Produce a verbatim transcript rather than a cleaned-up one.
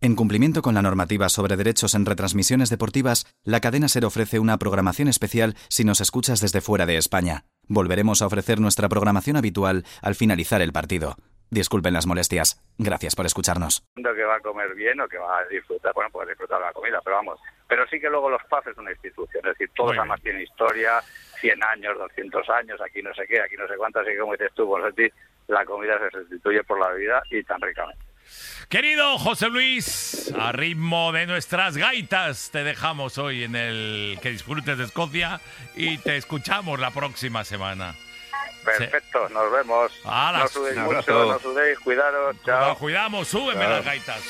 En cumplimiento con la normativa sobre derechos en retransmisiones deportivas, la cadena SER ofrece una programación especial si nos escuchas desde fuera de España. Volveremos a ofrecer nuestra programación habitual al finalizar el partido. Disculpen las molestias. Gracias por escucharnos. Que va a comer bien o que va a disfrutar, bueno, pues disfrutar de la comida, pero vamos. Pero sí que luego los P A F es una institución, es decir, todos además tienen historia, cien años, doscientos años, aquí no sé qué, aquí no sé cuántas, así que como dices tú, pues, la comida se sustituye por la bebida y tan ricamente. Querido José Luis, a ritmo de nuestras gaitas te dejamos hoy en el Que disfrutes de Escocia y te escuchamos la próxima semana. Perfecto, nos vemos. ¡Hala! No sudéis mucho, no sudéis, cuidaros, chao. Nos cuidamos, súbeme chao. las gaitas.